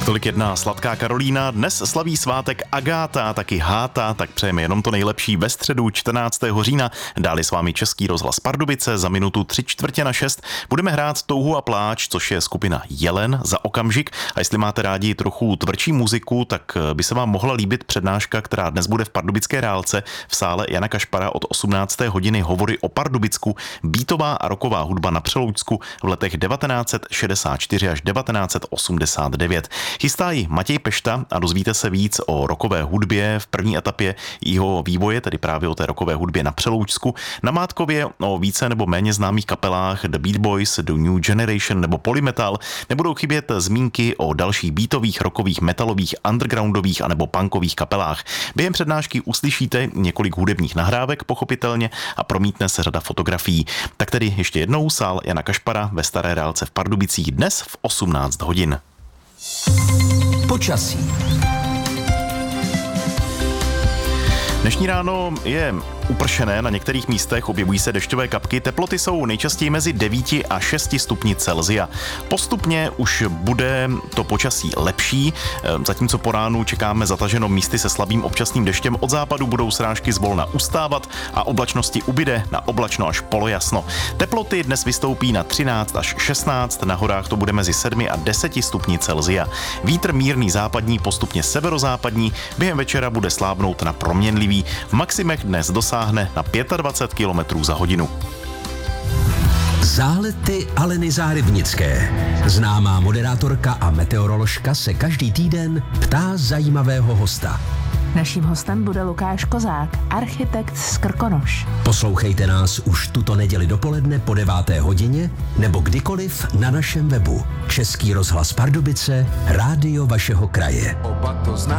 Tolik jedna sladká Karolína. Dnes slaví svátek Agáta, taky Háta, tak přejeme jenom to nejlepší ve středu 14. října. Dále s vámi Český rozhlas Pardubice, za minutu 5:45 budeme hrát Touhu a pláč, což je skupina Jelen, za okamžik. A jestli máte rádi trochu tvrdší muziku, tak by se vám mohla líbit přednáška, která dnes bude v Pardubické Reálce v sále Jana Kašpara od 18. hodiny. Hovory o Pardubicku, beatová a rocková hudba na Přeloučsku v letech 1964 až 1989. Chystá ji Matěj Pešta a dozvíte se víc o rockové hudbě v první etapě jeho vývoje, tedy právě o té rockové hudbě na Přeloučsku. Na Mátkově o více nebo méně známých kapelách The Beat Boys, The New Generation nebo Polymetal. Nebudou chybět zmínky o dalších beatových, rockových, metalových, undergroundových a nebo punkových kapelách. Během přednášky uslyšíte několik hudebních nahrávek, pochopitelně, a promítne se řada fotografií. Tak tedy ještě jednou sál Jana Kašpara ve Staré Reálce v Pardubicích dnes v 18 hodin. Počasí. Dnešní ráno je upršené, na některých místech objevují se dešťové kapky, teploty jsou nejčastěji mezi 9 a 6 stupni Celsia. Postupně už bude to počasí lepší, zatímco po ránu čekáme zataženo místy se slabým občasným deštěm. Od západu budou srážky zvolna ustávat a oblačnosti ubyde na oblačno až polojasno. Teploty dnes vystoupí na 13 až 16, na horách to bude mezi 7 a 10 stupni Celsia. Vítr mírný západní, postupně severozápadní, během večera bude slábnout na proměnlivý. V maximech dnes dosáhne na 25 km za hodinu. Zálety Aleny Zárybnické. Známá moderátorka a meteoroložka se každý týden ptá zajímavého hosta. Naším hostem bude Lukáš Kozák, architekt z Krkonoš. Poslouchejte nás už tuto neděli dopoledne po 9. hodině nebo kdykoliv na našem webu. Český rozhlas Pardubice, rádio vašeho kraje.